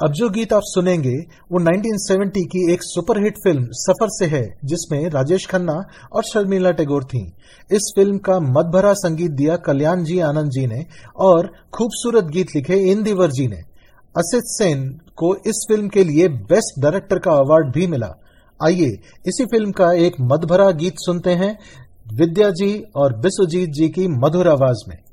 अब जो गीत आप सुनेंगे वो 1970 की एक सुपरहिट फिल्म सफर से है, जिसमें राजेश खन्ना और शर्मिला टैगोर थीं। इस फिल्म का मदभरा संगीत दिया कल्याण जी आनंद जी ने और खूबसूरत गीत लिखे इंदिवर जी ने। असित सेन को इस फिल्म के लिए बेस्ट डायरेक्टर का अवार्ड भी मिला। आइए इसी फिल्म का एक मदभरा गीत सुनते हैं विद्या जी और बिस्वजीत जी की मधुर आवाज में।